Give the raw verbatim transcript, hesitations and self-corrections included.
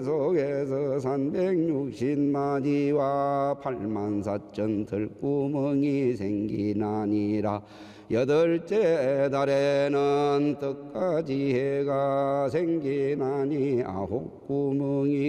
속에서 삼백육십마디와 팔만사천 털구멍이 생기나니라. 여덟째 달에는 떡가지 해가 생기나니 아홉 구멍이